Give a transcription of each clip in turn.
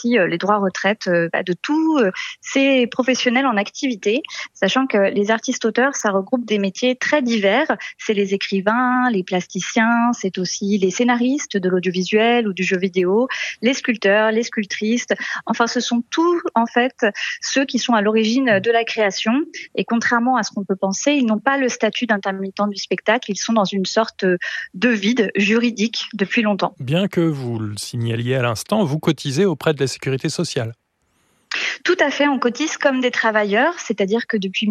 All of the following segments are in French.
aussi les droits retraite de tous ces professionnels en activité, sachant que les artistes-auteurs, ça regroupe des métiers très divers. C'est les écrivains, les plasticiens, c'est aussi les scénaristes de l'audiovisuel ou du jeu vidéo, les sculpteurs, les sculptrices. Enfin, ce sont tous, en fait, ceux qui sont à l'origine de la création. Et contrairement à ce qu'on peut penser, ils n'ont pas le statut d'intermittent du spectacle. Ils sont dans une sorte de vide juridique depuis longtemps. Bien que vous le signaliez à l'instant, vous cotisez auprès de la Sécurité sociale. Tout à fait, on cotise comme des travailleurs, c'est-à-dire que depuis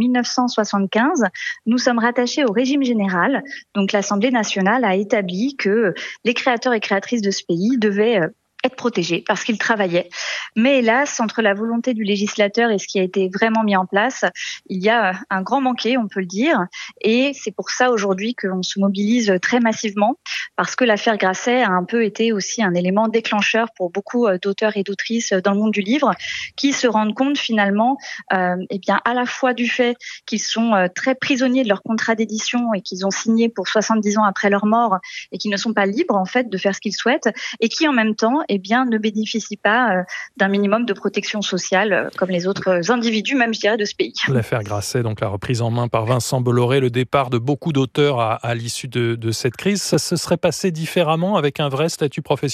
1975, nous sommes rattachés au régime général. Donc l'Assemblée nationale a établi que les créateurs et créatrices de ce pays devaient être protégés parce qu'ils travaillaient. Mais hélas, entre la volonté du législateur et ce qui a été vraiment mis en place, il y a un grand manqué, on peut le dire. Et c'est pour ça aujourd'hui qu'on se mobilise très massivement, parce que l'affaire Grasset a un peu été aussi un élément déclencheur pour beaucoup d'auteurs et d'autrices dans le monde du livre, qui se rendent compte finalement, à la fois du fait qu'ils sont très prisonniers de leur contrat d'édition et qu'ils ont signé pour 70 ans après leur mort et qu'ils ne sont pas libres en fait de faire ce qu'ils souhaitent, et qui en même temps ne bénéficient pas d'un minimum de protection sociale comme les autres individus, même je dirais, de ce pays. L'affaire Grasset, donc la reprise en main par Vincent Bolloré, le départ de beaucoup d'auteurs à l'issue de cette crise, ça se serait passé différemment avec un vrai statut professionnel ?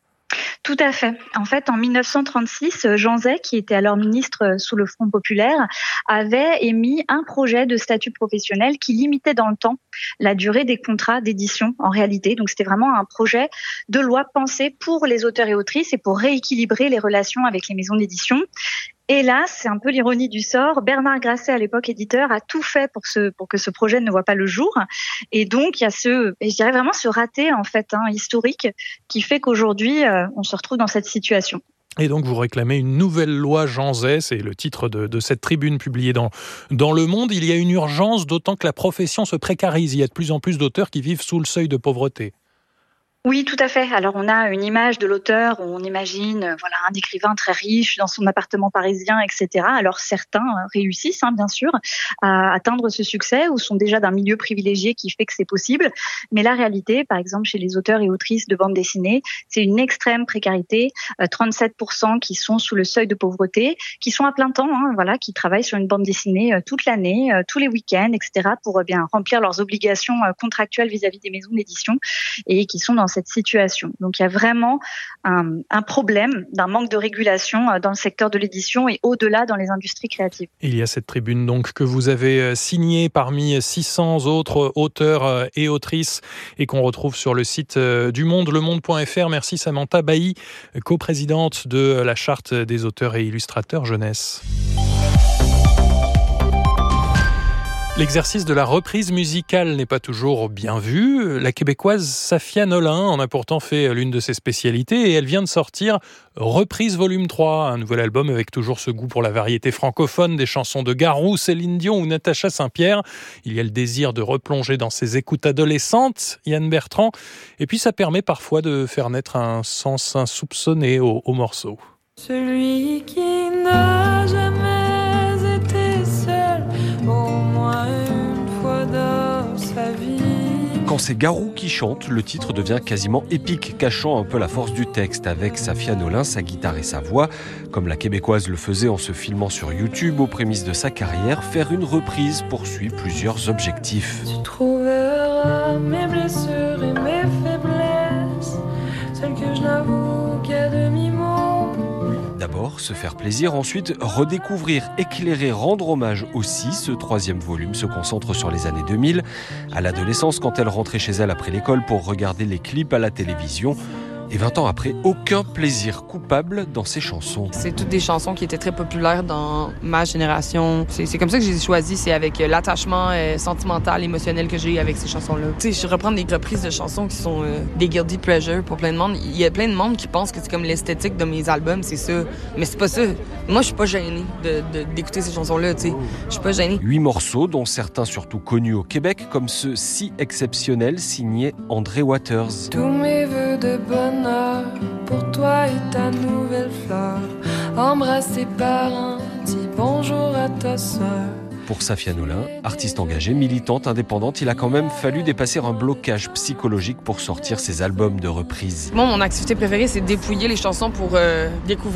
Tout à fait. En fait, en 1936, Jean Zay, qui était alors ministre sous le Front populaire, avait émis un projet de statut professionnel qui limitait dans le temps la durée des contrats d'édition en réalité. Donc c'était vraiment un projet de loi pensé pour les auteurs et autrices et pour rééquilibrer les relations avec les maisons d'édition. Et là, c'est un peu l'ironie du sort. Bernard Grasset, à l'époque éditeur, a tout fait pour que ce projet ne voit pas le jour. Et donc, il y a ce raté, en fait, historique, qui fait qu'aujourd'hui, on se retrouve dans cette situation. Et donc, vous réclamez une nouvelle loi Jean Zay, c'est le titre de cette tribune publiée dans Le Monde. Il y a une urgence, d'autant que la profession se précarise. Il y a de plus en plus d'auteurs qui vivent sous le seuil de pauvreté. Oui, tout à fait. Alors, on a une image de l'auteur où on imagine un écrivain très riche dans son appartement parisien, etc. Alors, certains réussissent, bien sûr, à atteindre ce succès ou sont déjà d'un milieu privilégié qui fait que c'est possible. Mais la réalité, par exemple, chez les auteurs et autrices de bande dessinée, c'est une extrême précarité. 37% qui sont sous le seuil de pauvreté, qui sont à plein temps, qui travaillent sur une bande dessinée toute l'année, tous les week-ends, etc. pour remplir leurs obligations contractuelles vis-à-vis des maisons d'édition et qui sont dans cette situation. Donc il y a vraiment un problème d'un manque de régulation dans le secteur de l'édition et au-delà dans les industries créatives. Il y a cette tribune donc que vous avez signée parmi 600 autres auteurs et autrices et qu'on retrouve sur le site du Monde, lemonde.fr. Merci Samantha Bailly, coprésidente de la Charte des auteurs et illustrateurs jeunesse. L'exercice de la reprise musicale n'est pas toujours bien vu. La Québécoise Safia Nolin en a pourtant fait l'une de ses spécialités et elle vient de sortir Reprise Volume 3, un nouvel album avec toujours ce goût pour la variété francophone, des chansons de Garou, Céline Dion ou Natacha Saint-Pierre. Il y a le désir de replonger dans ses écoutes adolescentes, Yann Bertrand, et puis ça permet parfois de faire naître un sens insoupçonné au morceau. Celui qui n'a jamais été seul, au moins une fois dans sa vie. Quand c'est Garou qui chante, le titre devient quasiment épique, cachant un peu la force du texte, avec Safia Nolin, sa guitare et sa voix. Comme la Québécoise le faisait en se filmant sur YouTube, aux prémices de sa carrière, faire une reprise poursuit plusieurs objectifs. Tu trouveras mes blessures et mes faiblesses, celles que je n'avoue qu'à demi-mot. D'abord, se faire plaisir, ensuite redécouvrir, éclairer, rendre hommage aussi. Ce troisième volume se concentre sur les années 2000, à l'adolescence quand elle rentrait chez elle après l'école pour regarder les clips à la télévision. Et 20 ans après, aucun plaisir coupable dans ses chansons. C'est toutes des chansons qui étaient très populaires dans ma génération. C'est comme ça que j'ai choisi, c'est avec l'attachement sentimental, émotionnel que j'ai avec ces chansons-là. Tu sais, je reprends des reprises de chansons qui sont des guilty pleasures pour plein de monde. Il y a plein de monde qui pense que c'est comme l'esthétique de mes albums, c'est ça. Mais c'est pas ça. Moi, je suis pas gênée d'écouter ces chansons-là, tu sais. Je suis pas gênée. 8 morceaux, dont certains surtout connus au Québec, comme ce si exceptionnel signé André Waters. Tous mes vœux de bonheur pour toi et ta nouvelle fleur, embrasse tes parents, dis bonjour à ta sœur. Pour Safia Nolin, artiste engagée, militante, indépendante, il a quand même fallu dépasser un blocage psychologique pour sortir ses albums de reprise. Moi, mon activité préférée, c'est dépouiller les chansons pour découvrir